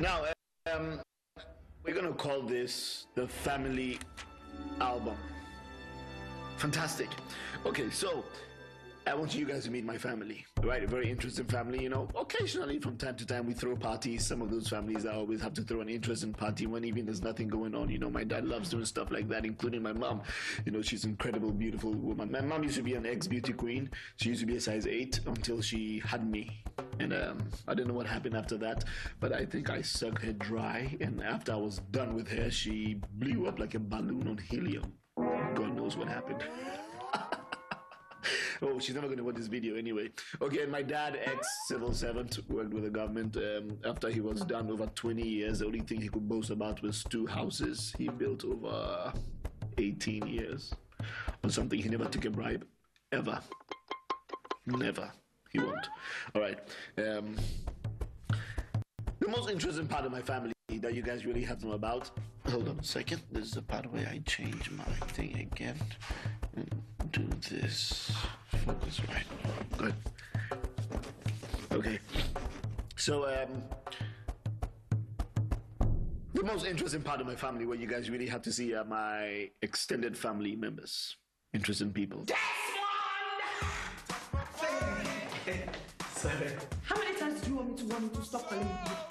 Now, um, we're going to call this the family album. Fantastic. Okay, so I want you guys to meet my family, right? A very interesting family, you know. Occasionally, from time to time, we throw parties. Some of those families, I always have to throw an interesting party when even there's nothing going on. You know, my dad loves doing stuff like that, including my mom. You know, she's an incredible, beautiful woman. My mom used to be an ex-beauty queen. She used to be a size 8 until she had me. And I don't know what happened after that, but I think I sucked her dry. And after I was done with her, she blew up like a balloon on helium. God knows what happened. Oh, she's never going to watch this video anyway. Okay, my dad, ex-civil servant, worked with the government. After he was done over 20 years, the only thing he could boast about was 2 houses he built over 18 years or something. He never took a bribe, ever. Never. He won't. All right. The most interesting part of my family that you guys really have to know about. Hold on a second. This is the part where I change my thing again. Do this. Focus right. Good. Okay. So, the most interesting part of my family where you guys really have to see are my extended family members. Interesting people. Sorry. How many times do you want me to stop calling you